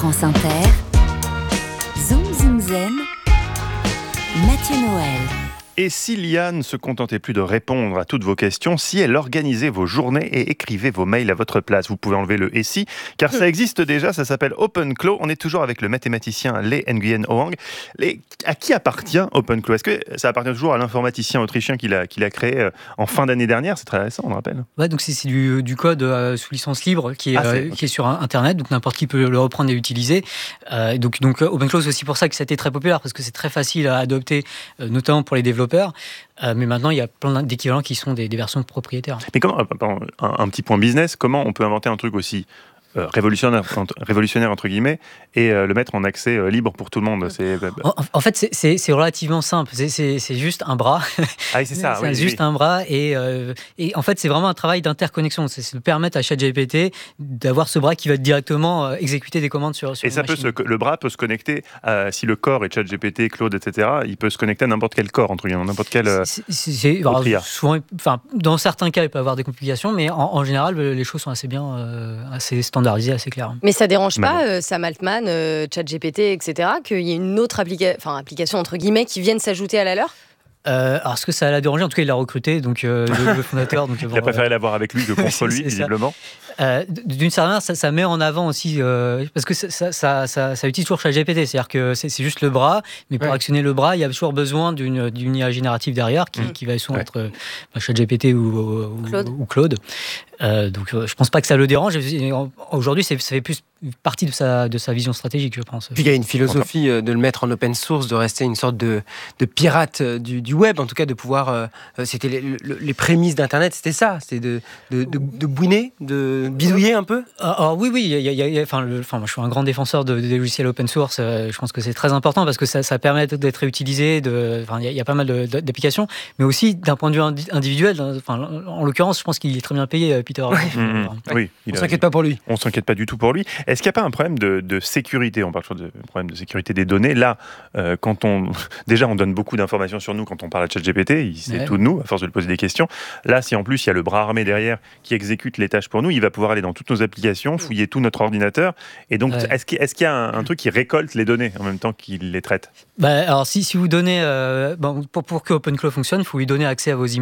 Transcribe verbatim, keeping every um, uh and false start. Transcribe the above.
France Inter, Zoom Zoom Zen, Mathieu Noël. Et si l'I A ne se contentait plus de répondre à toutes vos questions, si elle organisait vos journées et écrivait vos mails à votre place, vous pouvez enlever le « et si », car ça existe déjà, ça s'appelle OpenClaw. On est toujours avec le mathématicien Lee Nguyen Hoang. Lee, à qui appartient OpenClaw ? Est-ce que ça appartient toujours à l'informaticien autrichien qui l'a, qui l'a créé en fin d'année dernière ? C'est très récent, on le rappelle. Ouais, donc c'est, c'est du, du code euh, sous licence libre qui est, ah, c'est, euh, okay. qui est sur Internet, donc n'importe qui peut le reprendre et l'utiliser. Euh, donc, donc OpenClaw, c'est aussi pour ça que ça a été très populaire, parce que c'est très facile à adopter, euh, notamment pour les développeurs. Euh, mais maintenant, il y a plein d'équivalents qui sont des, des versions propriétaires. Mais comment, un, un petit point business, comment on peut inventer un truc aussi euh, révolutionnaire, révolutionnaire, entre guillemets, et euh, le mettre en accès euh, libre pour tout le monde? c'est... En, en fait, c'est, c'est, c'est relativement simple. C'est, c'est, c'est juste un bras. Ah oui, c'est ça. c'est oui, juste oui. un bras. Et, euh, et en fait, c'est vraiment un travail d'interconnexion. C'est, c'est de permettre à ChatGPT d'avoir ce bras qui va directement euh, exécuter des commandes sur, sur et ça peut se, le bras peut se connecter, euh, si le corps est ChatGPT, Claude, et cetera, il peut se connecter à n'importe quel corps, entre guillemets, n'importe quel... Euh, c'est, c'est, c'est, alors, souvent, enfin, dans certains cas, il peut y avoir des complications, mais en, en général, les choses sont assez bien, euh, assez standardisées, assez claires. Mais ça dérange pas euh, Sam Altman, euh, ChatGPT, et cetera, qu'il y ait une autre applica- enfin, application entre guillemets qui vienne s'ajouter à la leur? Euh, alors, est-ce que ça l'a dérangé ? En tout cas, il l'a recruté, donc euh, le, le fondateur. Donc, il bon, a préféré euh... l'avoir avec lui que contre lui, visiblement. Euh, d'une certaine manière, ça, ça met en avant aussi, euh, parce que ça, ça, ça, ça, ça utilise toujours ChatGPT, c'est-à-dire que c'est, c'est juste le bras, mais pour ouais. actionner le bras, il y a toujours besoin d'une, d'une I A générative derrière qui, mmh. qui va souvent ouais. être euh, ChatGPT ou, ou Claude. Ou Claude. Euh, donc, euh, je pense pas que ça le dérange. Aujourd'hui, c'est, ça fait plus partie de sa, de sa vision stratégique, je pense. Puis il y a une philosophie de le mettre en open source, de rester une sorte de, de pirate du, du web, en tout cas de pouvoir. Euh, c'était les, les prémices d'Internet, c'était ça, c'était de, de, de, de bouiner, de bidouiller un peu. Alors oui, oui, il y a, il y a, enfin, le, enfin, moi, je suis un grand défenseur de, des logiciels open source. Euh, je pense que c'est très important parce que ça, ça permet d'être réutilisé. De, enfin, il y, a, il y a pas mal de, d'applications, mais aussi d'un point de vue individuel. Enfin, en l'occurrence, je pense qu'il est très bien payé, Peter. Mmh, oui, on ne s'inquiète pas pour lui. On ne s'inquiète pas du tout pour lui. Est-ce qu'il n'y a pas un problème de, de sécurité ? On parle toujours de problème de sécurité des données. Là, euh, quand on déjà on donne beaucoup d'informations sur nous quand on parle à ChatGPT, il sait ouais. tout de nous à force de lui poser des questions. Là, si en plus il y a le bras armé derrière qui exécute les tâches pour nous, il va pouvoir aller dans toutes nos applications, fouiller tout notre ordinateur. Et donc, ouais. est-ce qu'il, est-ce qu'il y a un, un truc qui récolte les données en même temps qu'il les traite ? Bah, alors, si, si vous donnez, euh, bon, pour, pour que OpenClaw fonctionne, il faut lui donner accès à vos images.